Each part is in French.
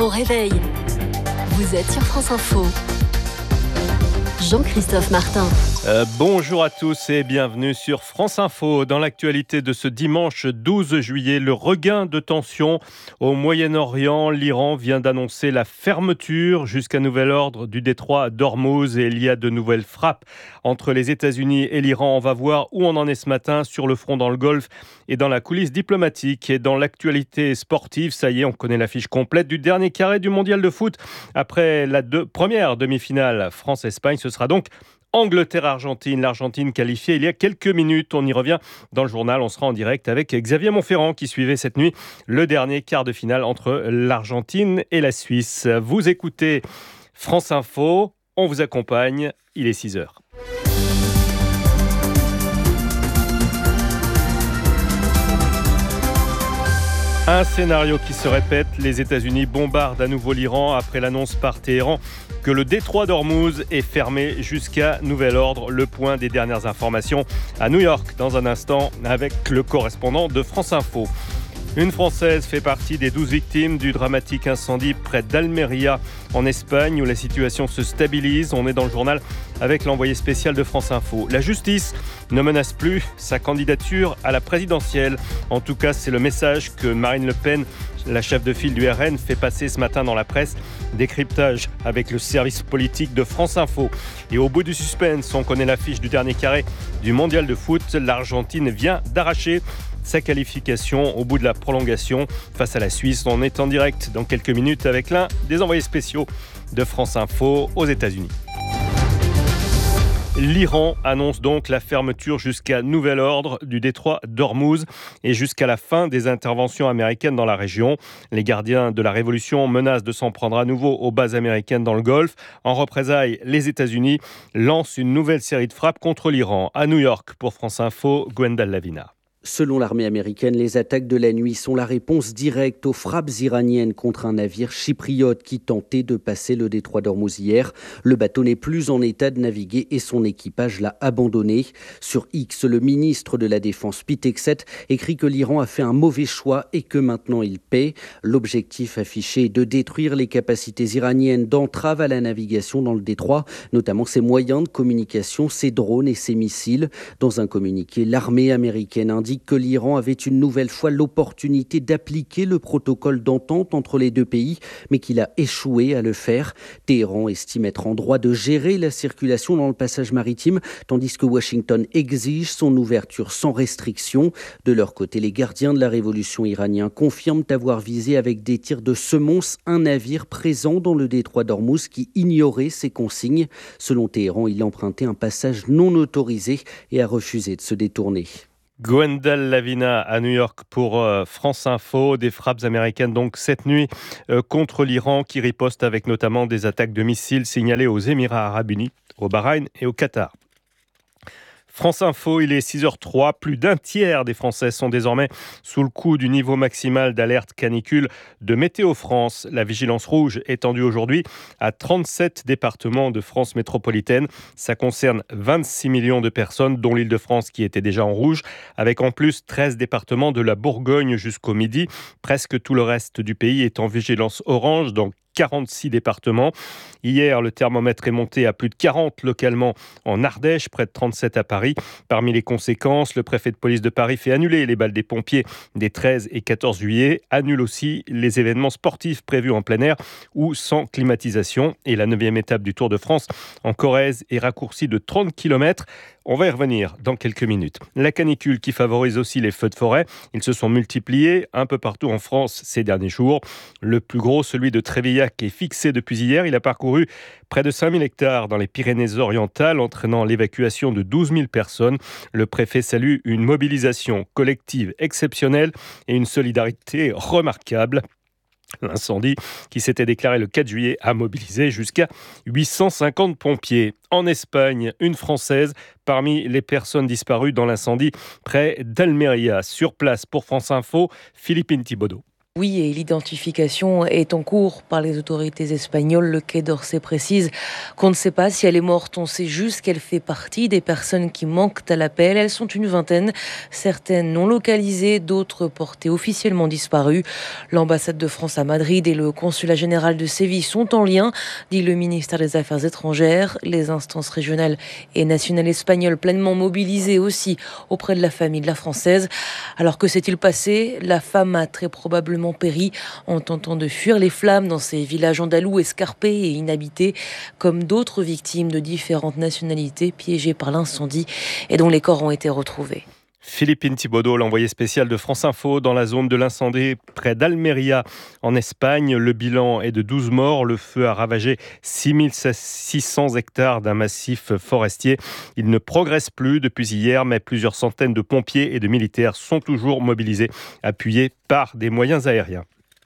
Bon réveil. Vous êtes sur France Info. Jean-Christophe Martin. Bonjour à tous et bienvenue sur France Info. Dans l'actualité de ce dimanche 12 juillet, le regain de tension au Moyen-Orient. L'Iran vient d'annoncer la fermeture jusqu'à nouvel ordre du détroit d'Ormuz et il y a de nouvelles frappes entre les États-Unis et l'Iran. On va voir où on en est ce matin sur le front dans le Golfe et dans la coulisse diplomatique. Et dans l'actualité sportive, ça y est, on connaît l'affiche complète du dernier carré du mondial de foot. Après la première demi-finale France-Espagne, ce sera donc Angleterre-Argentine, l'Argentine qualifiée il y a quelques minutes. On y revient dans le journal. On sera en direct avec Xavier Monferrand qui suivait cette nuit le dernier quart de finale entre l'Argentine et la Suisse. Vous écoutez France Info, on vous accompagne, il est 6h. Un scénario qui se répète, les États-Unis bombardent à nouveau l'Iran après l'annonce par Téhéran que le détroit d'Ormuz est fermé jusqu'à nouvel ordre. Le point des dernières informations à New York dans un instant avec le correspondant de France Info. Une Française fait partie des 12 victimes du dramatique incendie près d'Almeria en Espagne où la situation se stabilise. On est dans le journal avec l'envoyé spécial de France Info. La justice ne menace plus sa candidature à la présidentielle. En tout cas, c'est le message que Marine Le Pen, la chef de file du RN, fait passer ce matin dans la presse. Décryptage avec le service politique de France Info. Et au bout du suspense, on connaît l'affiche du dernier carré du mondial de foot. L'Argentine vient d'arracher sa qualification au bout de la prolongation face à la Suisse. On est en direct dans quelques minutes avec l'un des envoyés spéciaux de France Info aux États-Unis. L'Iran annonce donc la fermeture jusqu'à nouvel ordre du détroit d'Ormuz et jusqu'à la fin des interventions américaines dans la région. Les gardiens de la révolution menacent de s'en prendre à nouveau aux bases américaines dans le Golfe. En représailles, les États-Unis lancent une nouvelle série de frappes contre l'Iran. À New York, pour France Info, Gwendal Lavina. Selon l'armée américaine, les attaques de la nuit sont la réponse directe aux frappes iraniennes contre un navire chypriote qui tentait de passer le détroit d'Ormuz hier. Le bateau n'est plus en état de naviguer et son équipage l'a abandonné. Sur X, le ministre de la Défense, Pete Hegseth, écrit que l'Iran a fait un mauvais choix et que maintenant il paie. L'objectif affiché est de détruire les capacités iraniennes d'entrave à la navigation dans le détroit, notamment ses moyens de communication, ses drones et ses missiles. Dans un communiqué, l'armée américaine indique que l'Iran avait une nouvelle fois l'opportunité d'appliquer le protocole d'entente entre les deux pays, mais qu'il a échoué à le faire. Téhéran estime être en droit de gérer la circulation dans le passage maritime, tandis que Washington exige son ouverture sans restriction. De leur côté, les gardiens de la révolution iranienne confirment avoir visé avec des tirs de semonce un navire présent dans le détroit d'Ormuz qui ignorait ses consignes. Selon Téhéran, il empruntait un passage non autorisé et a refusé de se détourner. Gwendal Lavina à New York pour France Info. Des frappes américaines donc cette nuit contre l'Iran qui riposte avec notamment des attaques de missiles signalées aux Émirats Arabes Unis, au Bahreïn et au Qatar. France Info, il est 6h03. Plus d'un tiers des Français sont désormais sous le coup du niveau maximal d'alerte canicule de Météo France. La vigilance rouge étendue aujourd'hui à 37 départements de France métropolitaine. Ça concerne 26 millions de personnes, dont l'Île-de-France qui était déjà en rouge, avec en plus 13 départements de la Bourgogne jusqu'au Midi. Presque tout le reste du pays est en vigilance orange, donc 46 départements. Hier, le thermomètre est monté à plus de 40 localement en Ardèche, près de 37 à Paris. Parmi les conséquences, le préfet de police de Paris fait annuler les bals des pompiers des 13 et 14 juillet, annule aussi les événements sportifs prévus en plein air ou sans climatisation. Et la 9e étape du Tour de France en Corrèze est raccourcie de 30 km. On va y revenir dans quelques minutes. La canicule qui favorise aussi les feux de forêt. Ils se sont multipliés un peu partout en France ces derniers jours. Le plus gros, celui de Trévillac, est fixé depuis hier. Il a parcouru près de 5000 hectares dans les Pyrénées-Orientales, entraînant l'évacuation de 12 000 personnes. Le préfet salue une mobilisation collective exceptionnelle et une solidarité remarquable. L'incendie, qui s'était déclaré le 4 juillet, a mobilisé jusqu'à 850 pompiers. En Espagne, une Française parmi les personnes disparues dans l'incendie près d'Almeria. Sur place pour France Info, Philippine Thibaudot. Oui, et l'identification est en cours par les autorités espagnoles. Le Quai d'Orsay précise qu'on ne sait pas si elle est morte. On sait juste qu'elle fait partie des personnes qui manquent à l'appel. Elles sont une vingtaine, certaines non localisées, d'autres portées officiellement disparues. L'ambassade de France à Madrid et le consulat général de Séville sont en lien, dit le ministère des Affaires étrangères. Les instances régionales et nationales espagnoles pleinement mobilisées aussi auprès de la famille de la Française. Alors que s'est-il passé ? La femme a très probablement péri en tentant de fuir les flammes dans ces villages andalous escarpés et inhabités, comme d'autres victimes de différentes nationalités piégées par l'incendie et dont les corps ont été retrouvés. Philippine Thibaudot, l'envoyé spécial de France Info dans la zone de l'incendie près d'Almeria en Espagne. Le bilan est de 12 morts. Le feu a ravagé 6600 hectares d'un massif forestier. Il ne progresse plus depuis hier, mais plusieurs centaines de pompiers et de militaires sont toujours mobilisés, appuyés par des moyens aériens.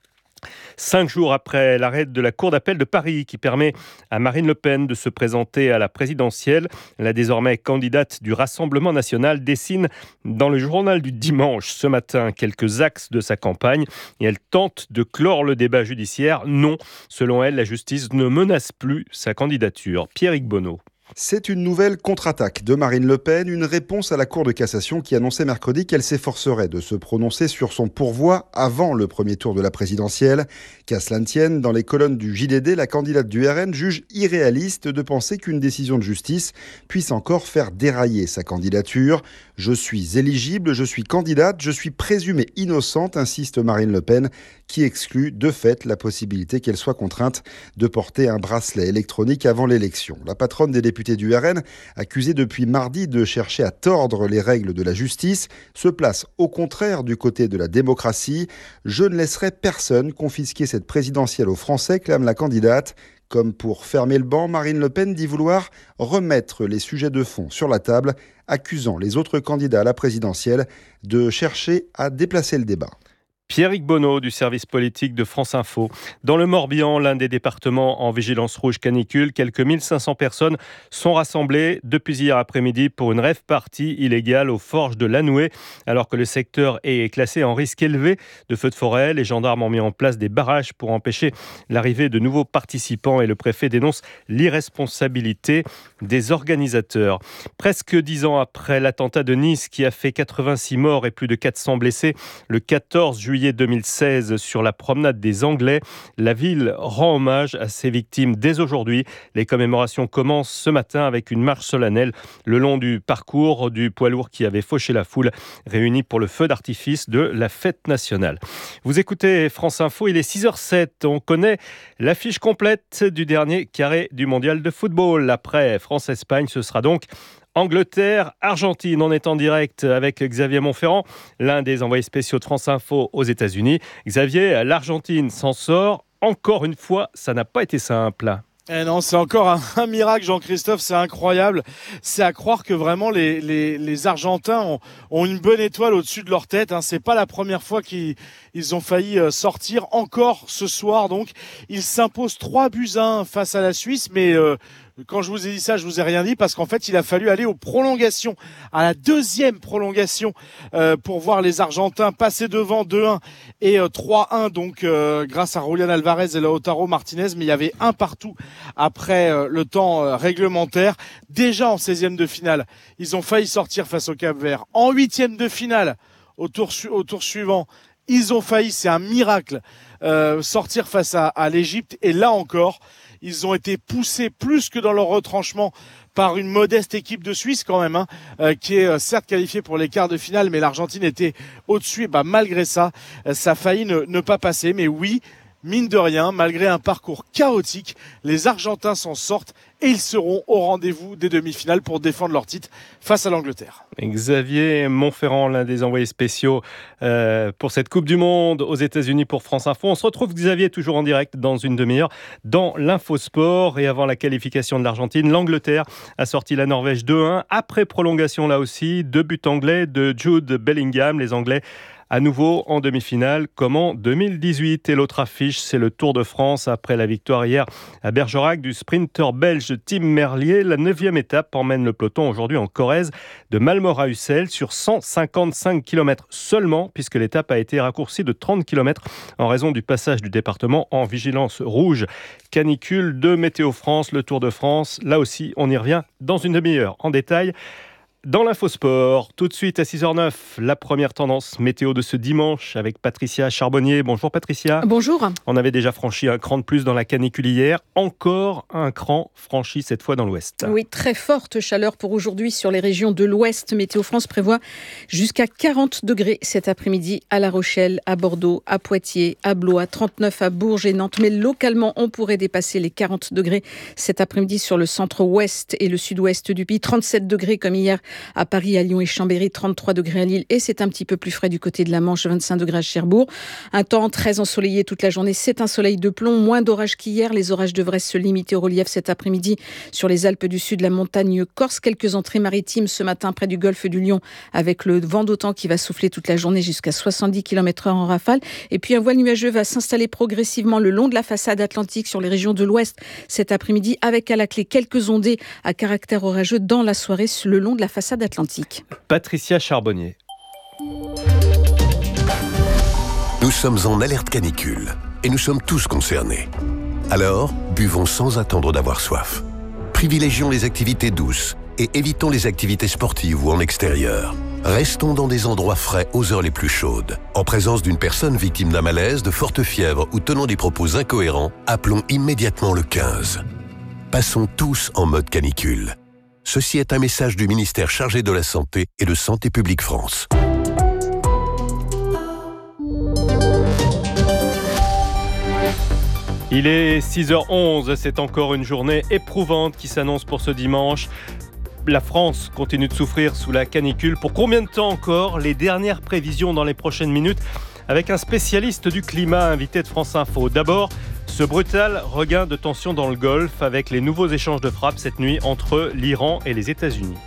5 jours après l'arrêt de la Cour d'appel de Paris qui permet à Marine Le Pen de se présenter à la présidentielle, la désormais candidate du Rassemblement national dessine dans le journal du dimanche ce matin quelques axes de sa campagne et elle tente de clore le débat judiciaire. Non, selon elle, la justice ne menace plus sa candidature. Pierrick Bonneau. C'est une nouvelle contre-attaque de Marine Le Pen, une réponse à la Cour de cassation qui annonçait mercredi qu'elle s'efforcerait de se prononcer sur son pourvoi avant le premier tour de la présidentielle. Qu'à cela ne tienne, dans les colonnes du JDD, la candidate du RN juge irréaliste de penser qu'une décision de justice puisse encore faire dérailler sa candidature. « Je suis éligible, je suis candidate, je suis présumée innocente », insiste Marine Le Pen, qui exclut de fait la possibilité qu'elle soit contrainte de porter un bracelet électronique avant l'élection. La patronne des députés du RN, accusée depuis mardi de chercher à tordre les règles de la justice, se place au contraire du côté de la démocratie. « Je ne laisserai personne confisquer cette présidentielle aux Français », clame la candidate. Comme pour fermer le banc, Marine Le Pen dit vouloir remettre les sujets de fond sur la table, accusant les autres candidats à la présidentielle de chercher à déplacer le débat. Pierrick Bonneau du service politique de France Info. Dans le Morbihan, l'un des départements en vigilance rouge canicule, quelques 1500 personnes sont rassemblées depuis hier après-midi pour une rave party illégale aux forges de Lanoué. Alors que le secteur est classé en risque élevé de feux de forêt, les gendarmes ont mis en place des barrages pour empêcher l'arrivée de nouveaux participants et le préfet dénonce l'irresponsabilité des organisateurs. Presque 10 ans après l'attentat de Nice qui a fait 86 morts et plus de 400 blessés, le 14 juillet 2016 sur la promenade des Anglais. La ville rend hommage à ses victimes dès aujourd'hui. Les commémorations commencent ce matin avec une marche solennelle le long du parcours du poids lourd qui avait fauché la foule réunie pour le feu d'artifice de la fête nationale. Vous écoutez France Info, il est 6h07. On connaît l'affiche complète du dernier carré du mondial de football. Après France-Espagne, ce sera donc Angleterre-Argentine. On est en direct avec Xavier Montferrand, l'un des envoyés spéciaux de France Info aux États-Unis. Xavier, l'Argentine s'en sort. Encore une fois, ça n'a pas été simple. Eh non, c'est encore un miracle, Jean-Christophe, c'est incroyable. C'est à croire que vraiment les Argentins ont une bonne étoile au-dessus de leur tête. C'est pas la première fois qu'ils ont failli sortir. Encore ce soir, donc, ils s'imposent 3-1 face à la Suisse, mais quand je vous ai dit ça, je vous ai rien dit parce qu'en fait, il a fallu aller aux prolongations, à la deuxième prolongation, pour voir les Argentins passer devant 2-1 et 3-1, donc grâce à Julián Alvarez et Lautaro Martinez, mais il y avait un partout après le temps réglementaire. Déjà en 16e de finale, ils ont failli sortir face au Cap-Vert. En 8e de finale, au tour suivant, ils ont failli, c'est un miracle, sortir face à l'Égypte. Et là encore, ils ont été poussés plus que dans leur retranchement par une modeste équipe de Suisse quand même, qui est certes qualifiée pour les quarts de finale, mais l'Argentine était au-dessus. Et malgré ça, ça a failli ne pas passer. Mais oui, mine de rien, malgré un parcours chaotique, les Argentins s'en sortent et ils seront au rendez-vous des demi-finales pour défendre leur titre face à l'Angleterre. Xavier Montferrand, l'un des envoyés spéciaux pour cette Coupe du Monde aux États-Unis pour France Info. On se retrouve, Xavier, toujours en direct dans une demi-heure dans l'Infosport. Et avant la qualification de l'Argentine, l'Angleterre a sorti la Norvège 2-1. Après prolongation, là aussi, 2 buts anglais de Jude Bellingham. Les Anglais à nouveau en demi-finale comme en 2018. Et l'autre affiche, c'est le Tour de France. Après la victoire hier à Bergerac du sprinter belge Tim Merlier, la 9e étape emmène le peloton aujourd'hui en Corrèze de Malmort à Ussel sur 155 km seulement, puisque l'étape a été raccourcie de 30 km en raison du passage du département en vigilance rouge. Canicule de Météo France, le Tour de France. Là aussi, on y revient dans une demi-heure en détail. Dans l'infosport, tout de suite à 6h09, la première tendance météo de ce dimanche avec Patricia Charbonnier. Bonjour Patricia. Bonjour. On avait déjà franchi un cran de plus dans la canicule hier. Encore un cran franchi cette fois dans l'ouest. Oui, très forte chaleur pour aujourd'hui sur les régions de l'ouest. Météo France prévoit jusqu'à 40 degrés cet après-midi à La Rochelle, à Bordeaux, à Poitiers, à Blois, 39 à Bourges et Nantes. Mais localement, on pourrait dépasser les 40 degrés cet après-midi sur le centre-ouest et le sud-ouest du pays. 37 degrés comme hier à Paris, à Lyon et Chambéry, 33 degrés à Lille et c'est un petit peu plus frais du côté de la Manche, 25 degrés à Cherbourg. Un temps très ensoleillé toute la journée, c'est un soleil de plomb, moins d'orages qu'hier. Les orages devraient se limiter au relief cet après-midi sur les Alpes du Sud, la montagne corse. Quelques entrées maritimes ce matin près du golfe du Lion avec le vent d'OTAN qui va souffler toute la journée jusqu'à 70 km/h en rafale. Et puis un voile nuageux va s'installer progressivement le long de la façade atlantique sur les régions de l'ouest cet après-midi avec à la clé quelques ondées à caractère orageux dans la soirée le long de la façade atlantique. Patricia Charbonnier. Nous sommes en alerte canicule et nous sommes tous concernés. Alors, buvons sans attendre d'avoir soif. Privilégions les activités douces et évitons les activités sportives ou en extérieur. Restons dans des endroits frais aux heures les plus chaudes. En présence d'une personne victime d'un malaise, de forte fièvre ou tenant des propos incohérents, appelons immédiatement le 15. Passons tous en mode canicule. Ceci est un message du ministère chargé de la Santé et de Santé publique France. Il est 6h11, c'est encore une journée éprouvante qui s'annonce pour ce dimanche. La France continue de souffrir sous la canicule. Pour combien de temps encore? Les dernières prévisions dans les prochaines minutes avec un spécialiste du climat invité de France Info. D'abord, ce brutal regain de tension dans le Golfe avec les nouveaux échanges de frappes cette nuit entre l'Iran et les États-Unis.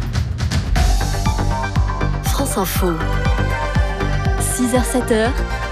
France Info. 6h-7h.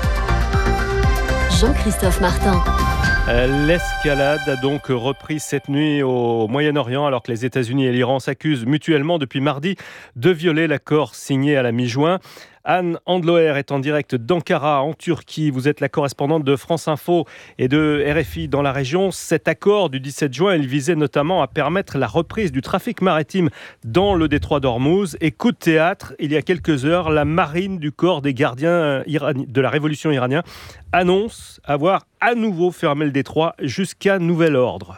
Jean-Christophe Martin. L'escalade a donc repris cette nuit au Moyen-Orient alors que les États-Unis et l'Iran s'accusent mutuellement depuis mardi de violer l'accord signé à la mi-juin. Anne Andloer est en direct d'Ankara, en Turquie. Vous êtes la correspondante de France Info et de RFI dans la région. Cet accord du 17 juin, il visait notamment à permettre la reprise du trafic maritime dans le détroit d'Ormuz. Et coup de théâtre, il y a quelques heures, la marine du corps des gardiens de la révolution iranienne annonce avoir à nouveau fermé le détroit jusqu'à nouvel ordre.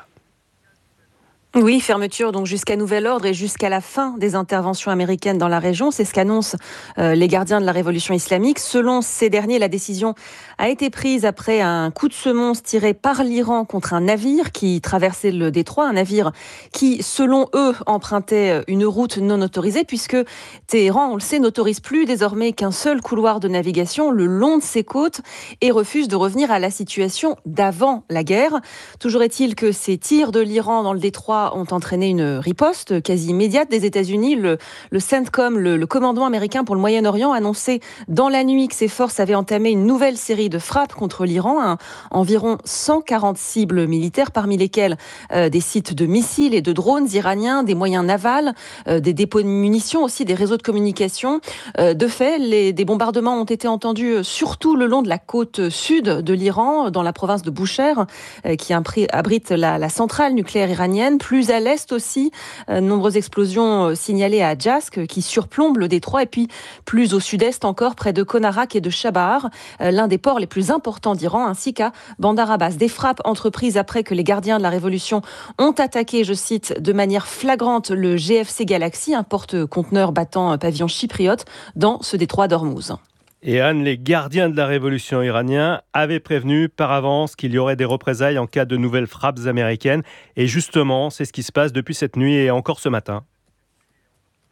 Oui, fermeture donc jusqu'à nouvel ordre et jusqu'à la fin des interventions américaines dans la région. C'est ce qu'annoncent les gardiens de la révolution islamique. Selon ces derniers, la décision a été prise après un coup de semonce tiré par l'Iran contre un navire qui traversait le détroit. Un navire qui, selon eux, empruntait une route non autorisée puisque Téhéran, on le sait, n'autorise plus désormais qu'un seul couloir de navigation le long de ses côtes et refuse de revenir à la situation d'avant la guerre. Toujours est-il que ces tirs de l'Iran dans le détroit ont entraîné une riposte quasi immédiate des États-Unis. Le CENTCOM, le commandement américain pour le Moyen-Orient, annonçait dans la nuit que ses forces avaient entamé une nouvelle série de frappes contre l'Iran. Environ 140 cibles militaires, parmi lesquelles des sites de missiles et de drones iraniens, des moyens navals, des dépôts de munitions, aussi des réseaux de communication. De fait, des bombardements ont été entendus surtout le long de la côte sud de l'Iran, dans la province de Boucher, qui abrite la centrale nucléaire iranienne. Plus à l'est aussi, nombreuses explosions signalées à Djask qui surplombent le détroit et puis plus au sud-est encore près de Konarak et de Chabahar, l'un des ports les plus importants d'Iran, ainsi qu'à Bandar Abbas. Des frappes entreprises après que les gardiens de la révolution ont attaqué, je cite, de manière flagrante le GFC Galaxy, un porte-conteneur battant pavillon chypriote dans ce détroit d'Ormuz. Et Anne, les gardiens de la révolution iranienne avaient prévenu par avance qu'il y aurait des représailles en cas de nouvelles frappes américaines. Et justement, c'est ce qui se passe depuis cette nuit et encore ce matin.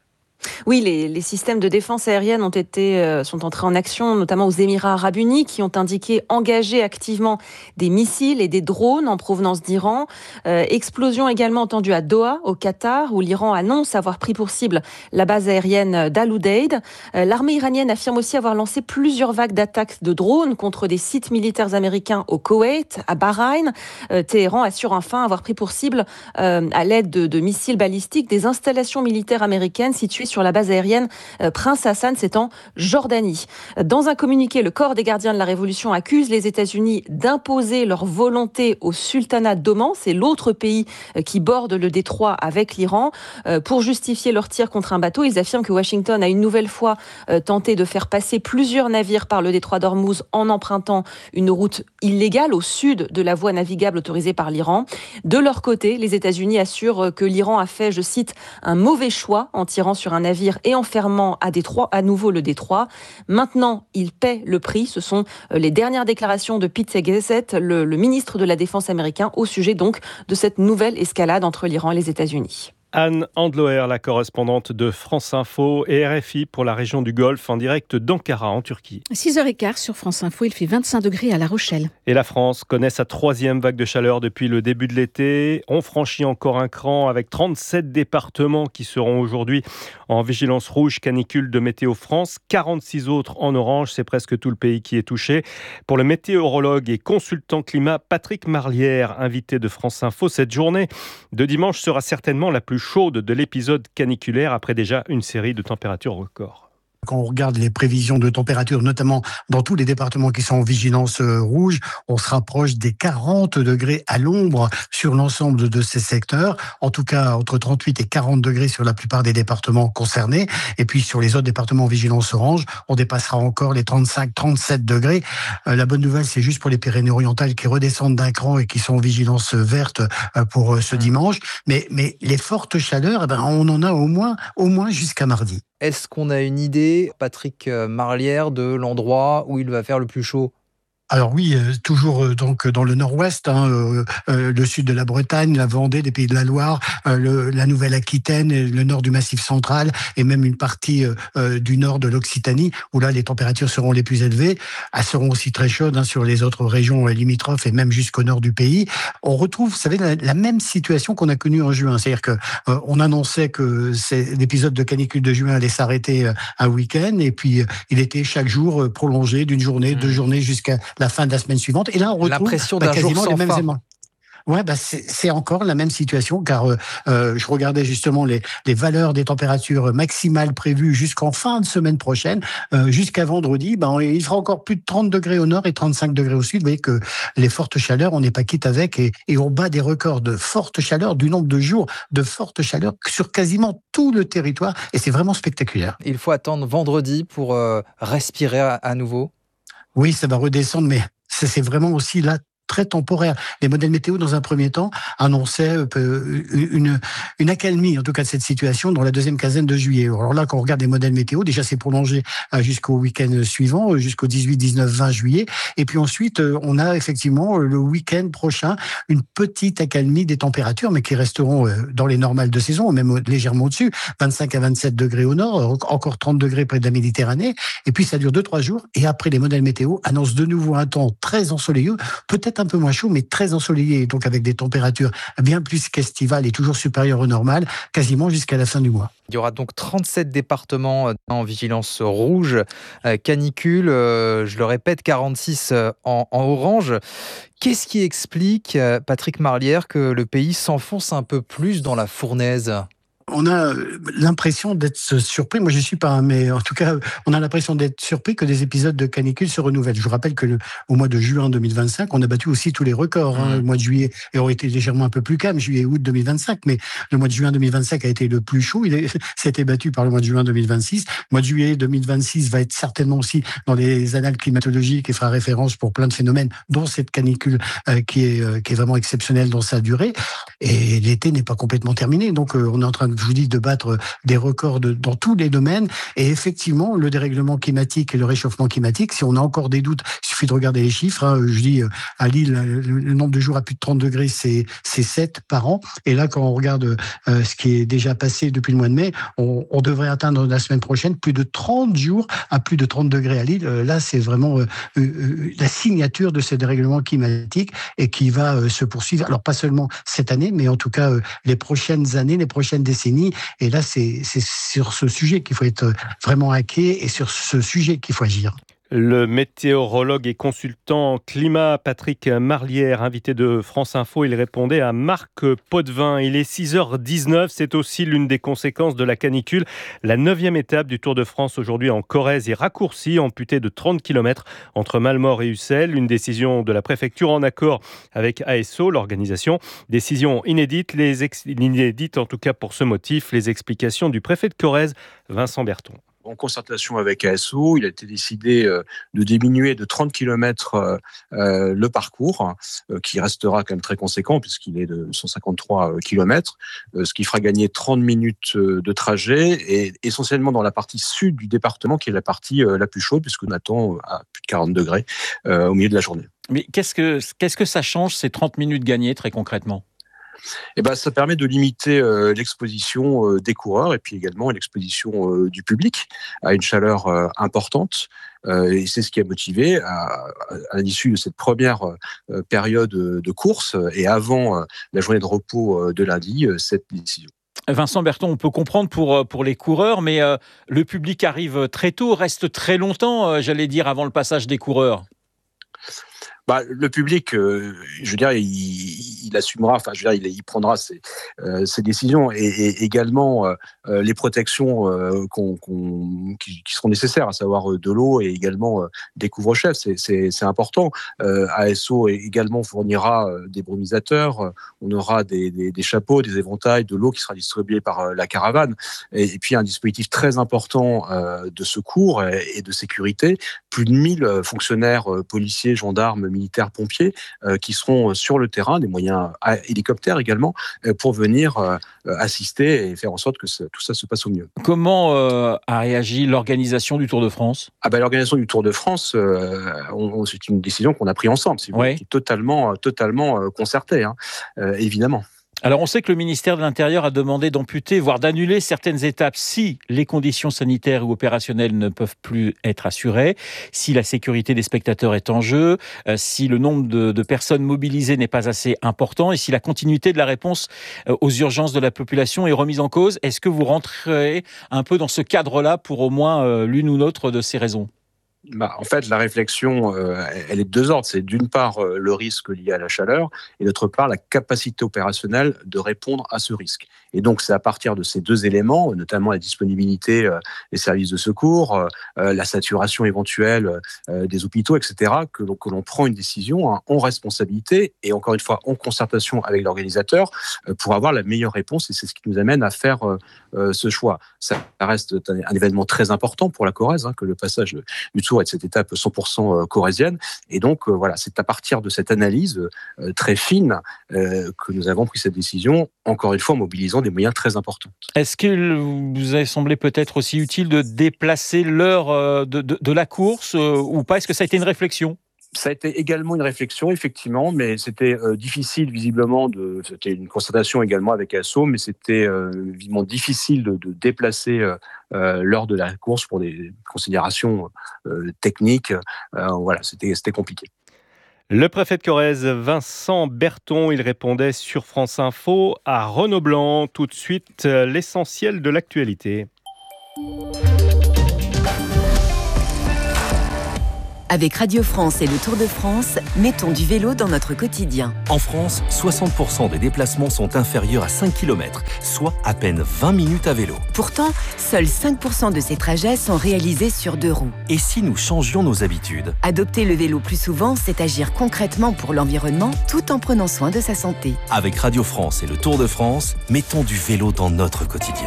Oui, les systèmes de défense aérienne sont entrés en action, notamment aux Émirats arabes unis, qui ont indiqué engager activement des missiles et des drones en provenance d'Iran. Explosion également entendue à Doha, au Qatar, où l'Iran annonce avoir pris pour cible la base aérienne d'Al Udeid. L'armée iranienne affirme aussi avoir lancé plusieurs vagues d'attaques de drones contre des sites militaires américains au Koweït, à Bahreïn. Téhéran assure enfin avoir pris pour cible, à l'aide de missiles balistiques, des installations militaires américaines situées sur la base aérienne Prince Hassan, c'est en Jordanie. Dans un communiqué, le corps des gardiens de la Révolution accuse les États-Unis d'imposer leur volonté au sultanat d'Oman, c'est l'autre pays qui borde le détroit avec l'Iran. Pour justifier leur tir contre un bateau, ils affirment que Washington a une nouvelle fois tenté de faire passer plusieurs navires par le détroit d'Ormuz en empruntant une route illégale au sud de la voie navigable autorisée par l'Iran. De leur côté, les États-Unis assurent que l'Iran a fait, je cite, un mauvais choix en tirant sur un navire et en fermant à nouveau le détroit. Maintenant, il paie le prix. Ce sont les dernières déclarations de Pete Hegseth, le ministre de la Défense américain, au sujet donc de cette nouvelle escalade entre l'Iran et les États-Unis. Anne Andloer, la correspondante de France Info et RFI pour la région du Golfe, en direct d'Ankara, en Turquie. 6h15 sur France Info, il fait 25 degrés à La Rochelle. Et la France connaît sa 3e vague de chaleur depuis le début de l'été. On franchit encore un cran avec 37 départements qui seront aujourd'hui en vigilance rouge canicule de Météo France. 46 autres en orange, c'est presque tout le pays qui est touché. Pour le météorologue et consultant climat Patrick Marlière, invité de France Info, cette journée de dimanche sera certainement la plus chaude de l'épisode caniculaire après déjà une série de températures records. Quand on regarde les prévisions de température, notamment dans tous les départements qui sont en vigilance rouge, on se rapproche des 40 degrés à l'ombre sur l'ensemble de ces secteurs. En tout cas, entre 38 et 40 degrés sur la plupart des départements concernés. Et puis, sur les autres départements en vigilance orange, on dépassera encore les 35-37 degrés. La bonne nouvelle, c'est juste pour les Pyrénées-Orientales qui redescendent d'un cran et qui sont en vigilance verte pour ce dimanche. Mais les fortes chaleurs, on en a au moins jusqu'à mardi. Est-ce qu'on a une idée, Patrick Marlière, de l'endroit où il va faire le plus chaud ? Alors oui, toujours donc dans le nord-ouest, le sud de la Bretagne, la Vendée, des Pays de la Loire, la Nouvelle-Aquitaine, le nord du Massif central et même une partie du nord de l'Occitanie, où là les températures seront les plus élevées. Elles seront aussi très chaudes sur les autres régions limitrophes et même jusqu'au nord du pays. On retrouve, vous savez, la même situation qu'on a connue en juin. C'est-à-dire que on annonçait que l'épisode de canicule de juin allait s'arrêter un week-end et puis il était chaque jour prolongé d'une journée, 2 journées jusqu'à la fin de la semaine suivante. Et là, on retrouve l'impression d'un quasiment jour sans les mêmes fin. éléments. Ouais, c'est encore la même situation, car je regardais justement les valeurs des températures maximales prévues jusqu'en fin de semaine prochaine, jusqu'à vendredi. Il fera encore plus de 30 degrés au nord et 35 degrés au sud. Vous voyez que les fortes chaleurs, on n'est pas quitte avec, et on bat des records de forte chaleur, du nombre de jours de forte chaleur sur quasiment tout le territoire, et c'est vraiment spectaculaire. Il faut attendre vendredi pour respirer à nouveau. Oui, ça va redescendre, mais c'est vraiment aussi là très temporaire. Les modèles météo, dans un premier temps, annonçaient une accalmie, en tout cas de cette situation, dans la deuxième quinzaine de juillet. Alors là, quand on regarde les modèles météo, déjà c'est prolongé jusqu'au week-end suivant, jusqu'au 18, 19, 20 juillet. Et puis ensuite, on a effectivement le week-end prochain une petite accalmie des températures, mais qui resteront dans les normales de saison, même légèrement au-dessus, 25 à 27 degrés au nord, encore 30 degrés près de la Méditerranée. Et puis ça dure 2-3 jours. Et après, les modèles météo annoncent de nouveau un temps très ensoleilleux, peut-être un peu moins chaud, mais très ensoleillé, donc avec des températures bien plus qu'estivales et toujours supérieures au normal, quasiment jusqu'à la fin du mois. Il y aura donc 37 départements en vigilance rouge, canicule, je le répète, 46 en orange. Qu'est-ce qui explique, Patrick Marlière, que le pays s'enfonce un peu plus dans la fournaise ? On a l'impression d'être surpris. Moi, je suis pas, mais en tout cas, on a l'impression d'être surpris que des épisodes de canicule se renouvellent. Je vous rappelle que au mois de juin 2025, on a battu aussi tous les records. Le mois de juillet aurait été légèrement un peu plus calme, juillet-août 2025, mais le mois de juin 2025 a été le plus chaud. C'était battu par le mois de juin 2026. Le mois de juillet 2026 va être certainement aussi dans les annales climatologiques et fera référence pour plein de phénomènes, dont cette canicule qui est vraiment exceptionnelle dans sa durée. Et l'été n'est pas complètement terminé, donc on est en train de je vous dis, de battre des records dans tous les domaines. Et effectivement, le dérèglement climatique et le réchauffement climatique, si on a encore des doutes, il suffit de regarder les chiffres. Je dis, à Lille, le nombre de jours à plus de 30 degrés, c'est 7 par an. Et là, quand on regarde ce qui est déjà passé depuis le mois de mai, on devrait atteindre la semaine prochaine plus de 30 jours à plus de 30 degrés à Lille. Là, c'est vraiment la signature de ce dérèglement climatique et qui va se poursuivre. Alors, pas seulement cette année, mais en tout cas, les prochaines années, les prochaines décennies. Et là, c'est sur ce sujet qu'il faut être vraiment inquiet et sur ce sujet qu'il faut agir. Le météorologue et consultant climat Patrick Marlière, invité de France Info, il répondait à Marc Potvin. Il est 6h19, c'est aussi l'une des conséquences de la canicule. La 9e étape du Tour de France aujourd'hui en Corrèze est raccourcie, amputée de 30 km entre Malmort et Ussel. Une décision de la préfecture en accord avec ASO, l'organisation. Décision inédite, inédite en tout cas pour ce motif. Les explications du préfet de Corrèze, Vincent Berton. En concertation avec ASO, il a été décidé de diminuer de 30 km le parcours, qui restera quand même très conséquent puisqu'il est de 153 km, ce qui fera gagner 30 minutes de trajet, et essentiellement dans la partie sud du département, qui est la partie la plus chaude, puisqu'on attend à plus de 40 degrés au milieu de la journée. Mais qu'est-ce que ça change, ces 30 minutes gagnées, très concrètement ? Ça permet de limiter l'exposition des coureurs et puis également l'exposition du public à une chaleur importante. Et c'est ce qui a motivé, à l'issue de cette première période de course et avant la journée de repos de lundi, cette décision. Vincent Berton, on peut comprendre pour les coureurs, mais le public arrive très tôt, reste très longtemps, j'allais dire, avant le passage des coureurs. Le public, je veux dire, il assumera, enfin, je veux dire, il prendra ses décisions et également les protections qui seront nécessaires, à savoir de l'eau et également des couvre-chefs. C'est important. ASO également fournira des brumisateurs. On aura des chapeaux, des éventails, de l'eau qui sera distribuée par la caravane, et puis un dispositif très important de secours et de sécurité. Plus de 1000 fonctionnaires, policiers, gendarmes, militaires, pompiers qui seront sur le terrain, des moyens hélicoptères également, pour venir assister et faire en sorte que tout ça se passe au mieux. Comment a réagi l'organisation du Tour de France ? L'organisation du Tour de France, c'est une décision qu'on a prise ensemble, qui est totalement concertée, évidemment. Alors on sait que le ministère de l'Intérieur a demandé d'amputer, voire d'annuler certaines étapes si les conditions sanitaires ou opérationnelles ne peuvent plus être assurées, si la sécurité des spectateurs est en jeu, si le nombre de personnes mobilisées n'est pas assez important et si la continuité de la réponse aux urgences de la population est remise en cause. Est-ce que vous rentrez un peu dans ce cadre-là pour au moins l'une ou l'autre de ces raisons ? En fait, la réflexion, elle est de deux ordres. C'est d'une part le risque lié à la chaleur et d'autre part la capacité opérationnelle de répondre à ce risque. Et donc, c'est à partir de ces deux éléments, notamment la disponibilité des services de secours, la saturation éventuelle des hôpitaux, etc., que l'on prend une décision en responsabilité et encore une fois en concertation avec l'organisateur pour avoir la meilleure réponse. Et c'est ce qui nous amène à faire ce choix. Ça reste un événement très important pour la Corrèze, que le passage du Tour et de cette étape 100% corrézienne. Et donc, c'est à partir de cette analyse très fine que nous avons pris cette décision, encore une fois en mobilisant des moyens très importants. Est-ce qu'il vous a semblé peut-être aussi utile de déplacer l'heure de la course ou pas ? Est-ce que ça a été une réflexion ? Ça a été également une réflexion, effectivement, mais c'était difficile, visiblement, c'était une constatation également avec ASO, mais c'était visiblement difficile de déplacer l'heure de la course pour des considérations techniques. C'était compliqué. Le préfet de Corrèze, Vincent Berton, il répondait sur France Info à Renaud Blanc. Tout de suite, l'essentiel de l'actualité. Avec Radio France et le Tour de France, mettons du vélo dans notre quotidien. En France, 60% des déplacements sont inférieurs à 5 km, soit à peine 20 minutes à vélo. Pourtant, seuls 5% de ces trajets sont réalisés sur 2 roues. Et si nous changions nos habitudes ? Adopter le vélo plus souvent, c'est agir concrètement pour l'environnement tout en prenant soin de sa santé. Avec Radio France et le Tour de France, mettons du vélo dans notre quotidien.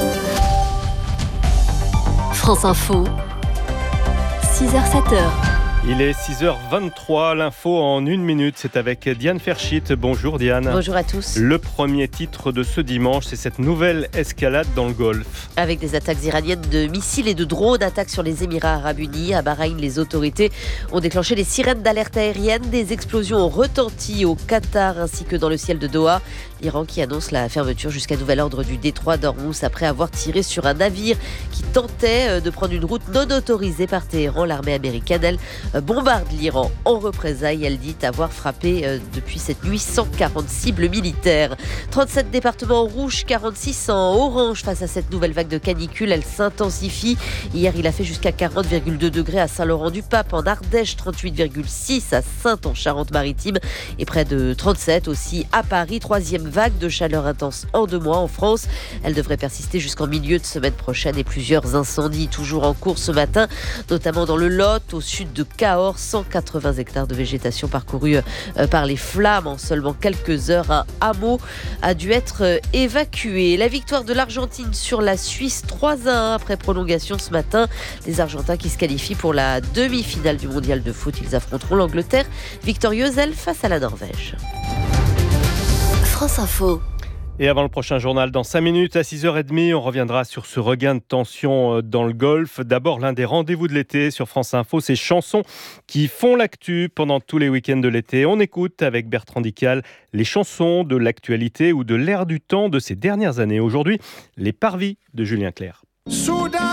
France Info, 6h-7h. Il est 6h23, l'info en 1 minute, c'est avec Diane Ferschit. Bonjour Diane. Bonjour à tous. Le premier titre de ce dimanche, c'est cette nouvelle escalade dans le Golfe. Avec des attaques iraniennes de missiles et de drones, attaques sur les Émirats Arabes Unis. À Bahreïn, les autorités ont déclenché les sirènes d'alerte aérienne. Des explosions ont retenti au Qatar ainsi que dans le ciel de Doha. L'Iran qui annonce la fermeture jusqu'à nouvel ordre du détroit d'Ormuz après avoir tiré sur un navire qui tentait de prendre une route non autorisée par Téhéran. L'armée américaine, elle, bombarde l'Iran en représailles. Elle dit avoir frappé depuis cette nuit 140 cibles militaires. 37 départements en rouge, 46 en orange face à cette nouvelle vague de canicule. Elle s'intensifie. Hier, il a fait jusqu'à 40,2 degrés à Saint-Laurent-du-Pape, en Ardèche, 38,6 à Saintes en Charente-Maritime et près de 37 aussi à Paris. Troisième vague de chaleur intense en 2 mois en France. Elle devrait persister jusqu'en milieu de semaine prochaine et plusieurs incendies toujours en cours ce matin, notamment dans le Lot, au sud de Cahors. 180 hectares de végétation parcourus par les flammes en seulement quelques heures. Un hameau a dû être évacué. La victoire de l'Argentine sur la Suisse, 3-1 après prolongation ce matin. Les Argentins qui se qualifient pour la demi-finale du mondial de foot. Ils affronteront l'Angleterre, victorieuse elle face à la Norvège. France Info. Et avant le prochain journal, dans 5 minutes à 6h30, on reviendra sur ce regain de tension dans le Golfe. D'abord, l'un des rendez-vous de l'été sur France Info, ces chansons qui font l'actu pendant tous les week-ends de l'été. On écoute avec Bertrand Dical les chansons de l'actualité ou de l'air du temps de ces dernières années. Aujourd'hui, les parvis de Julien Clerc.